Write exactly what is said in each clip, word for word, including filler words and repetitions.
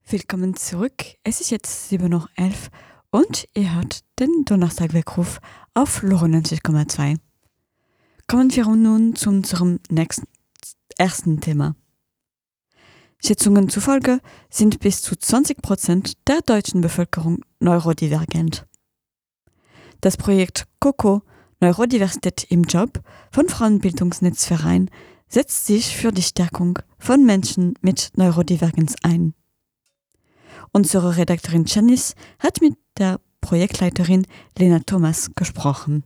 Willkommen zurück. Es ist jetzt sieben Uhr elf und ihr hört den Donnerstag-Weckruf auf Loro neunzig Komma zwei. Kommen wir nun zu unserem nächsten, ersten Thema. Schätzungen zufolge sind bis zu zwanzig Prozent der deutschen Bevölkerung neurodivergent. Das Projekt COCO, Neurodiversität im Job, von Frauenbildungsnetzverein setzt sich für die Stärkung von Menschen mit Neurodivergenz ein. Unsere Redakteurin Janice hat mit der Projektleiterin Lena Thomas gesprochen.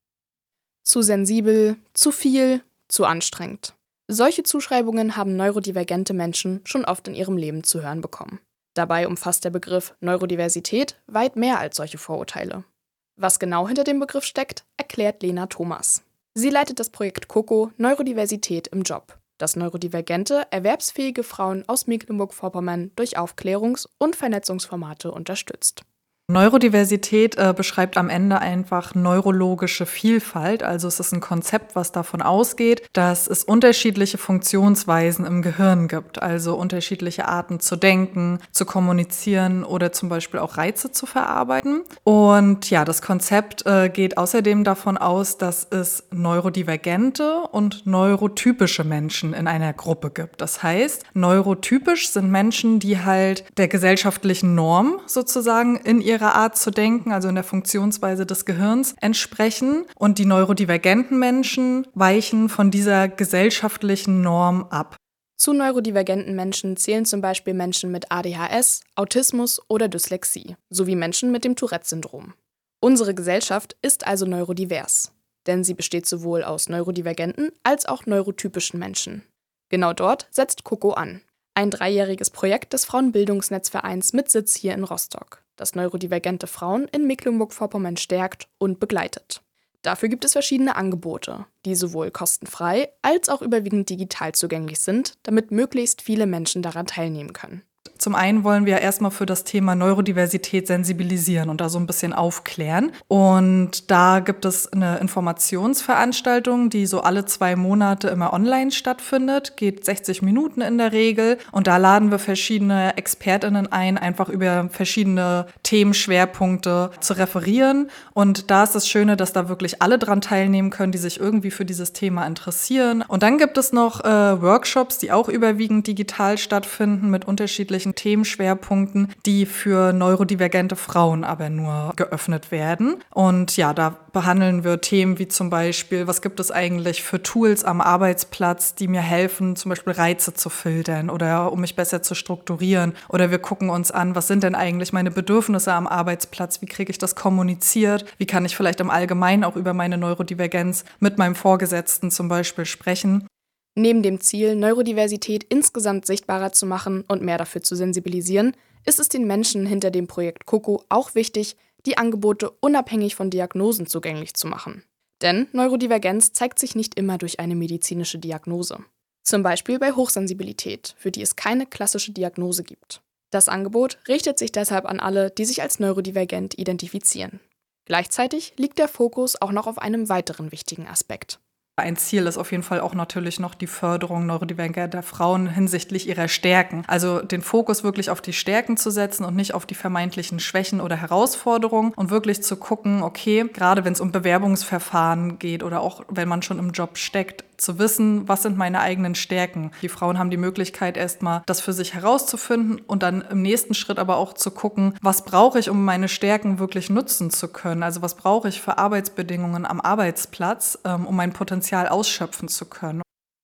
Zu sensibel, zu viel, zu anstrengend. Solche Zuschreibungen haben neurodivergente Menschen schon oft in ihrem Leben zu hören bekommen. Dabei umfasst der Begriff Neurodiversität weit mehr als solche Vorurteile. Was genau hinter dem Begriff steckt, erklärt Lena Thomas. Sie leitet das Projekt COCO Neurodiversität im Job, das neurodivergente, erwerbsfähige Frauen aus Mecklenburg-Vorpommern durch Aufklärungs- und Vernetzungsformate unterstützt. Neurodiversität äh, beschreibt am Ende einfach neurologische Vielfalt. Also es ist ein Konzept, was davon ausgeht, dass es unterschiedliche Funktionsweisen im Gehirn gibt. Also unterschiedliche Arten zu denken, zu kommunizieren oder zum Beispiel auch Reize zu verarbeiten. Und ja, das Konzept äh, geht außerdem davon aus, dass es neurodivergente und neurotypische Menschen in einer Gruppe gibt. Das heißt, neurotypisch sind Menschen, die halt der gesellschaftlichen Norm sozusagen in ihrer Art zu denken, also in der Funktionsweise des Gehirns, entsprechen. Und die neurodivergenten Menschen weichen von dieser gesellschaftlichen Norm ab. Zu neurodivergenten Menschen zählen zum Beispiel Menschen mit A D H S, Autismus oder Dyslexie, sowie Menschen mit dem Tourette-Syndrom. Unsere Gesellschaft ist also neurodivers, denn sie besteht sowohl aus neurodivergenten als auch neurotypischen Menschen. Genau dort setzt COCO an. Ein dreijähriges Projekt des Frauenbildungsnetzvereins mit Sitz hier in Rostock, das neurodivergente Frauen in Mecklenburg-Vorpommern stärkt und begleitet. Dafür gibt es verschiedene Angebote, die sowohl kostenfrei als auch überwiegend digital zugänglich sind, damit möglichst viele Menschen daran teilnehmen können. Zum einen wollen wir erstmal für das Thema Neurodiversität sensibilisieren und da so ein bisschen aufklären. Und da gibt es eine Informationsveranstaltung, die so alle zwei Monate immer online stattfindet, geht sechzig Minuten in der Regel. Und da laden wir verschiedene ExpertInnen ein, einfach über verschiedene Themenschwerpunkte zu referieren. Und da ist das Schöne, dass da wirklich alle dran teilnehmen können, die sich irgendwie für dieses Thema interessieren. Und dann gibt es noch äh, Workshops, die auch überwiegend digital stattfinden mit unterschiedlichen Themenschwerpunkten, die für neurodivergente Frauen aber nur geöffnet werden. Und ja, da behandeln wir Themen wie zum Beispiel, was gibt es eigentlich für Tools am Arbeitsplatz, die mir helfen, zum Beispiel Reize zu filtern oder um mich besser zu strukturieren. Oder wir gucken uns an, was sind denn eigentlich meine Bedürfnisse am Arbeitsplatz, wie kriege ich das kommuniziert, wie kann ich vielleicht im Allgemeinen auch über meine Neurodivergenz mit meinem Vorgesetzten zum Beispiel sprechen. Neben dem Ziel, Neurodiversität insgesamt sichtbarer zu machen und mehr dafür zu sensibilisieren, ist es den Menschen hinter dem Projekt COCO auch wichtig, die Angebote unabhängig von Diagnosen zugänglich zu machen. Denn Neurodivergenz zeigt sich nicht immer durch eine medizinische Diagnose. Zum Beispiel bei Hochsensibilität, für die es keine klassische Diagnose gibt. Das Angebot richtet sich deshalb an alle, die sich als neurodivergent identifizieren. Gleichzeitig liegt der Fokus auch noch auf einem weiteren wichtigen Aspekt. Ein Ziel ist auf jeden Fall auch natürlich noch die Förderung neurodivergenter Frauen hinsichtlich ihrer Stärken. Also den Fokus wirklich auf die Stärken zu setzen und nicht auf die vermeintlichen Schwächen oder Herausforderungen und wirklich zu gucken, okay, gerade wenn es um Bewerbungsverfahren geht oder auch wenn man schon im Job steckt, zu wissen, was sind meine eigenen Stärken. Die Frauen haben die Möglichkeit, erstmal das für sich herauszufinden und dann im nächsten Schritt aber auch zu gucken, was brauche ich, um meine Stärken wirklich nutzen zu können. Also was brauche ich für Arbeitsbedingungen am Arbeitsplatz, um mein Potenzial ausschöpfen zu können.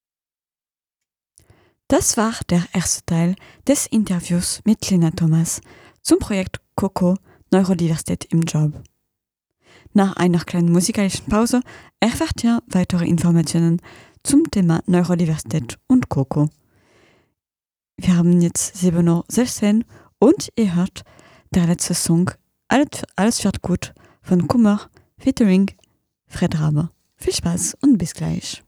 Das war der erste Teil des Interviews mit Lena Thomas zum Projekt COCO Neurodiversität im Job. Nach einer kleinen musikalischen Pause erfahrt ihr weitere Informationen zum Thema Neurodiversität und COCO. Wir haben jetzt sieben Uhr sechzehn und ihr hört der letzte Song Alles, alles wird gut von Kummer featuring Fred Raber. Viel Spaß und bis gleich.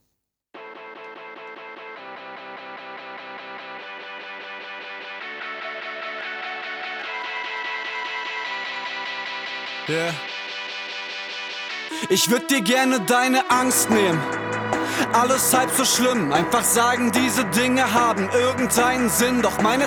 Yeah. Ich würd dir gerne deine Angst nehmen. Alles halb so schlimm, einfach sagen, diese Dinge haben irgendeinen Sinn. Doch meine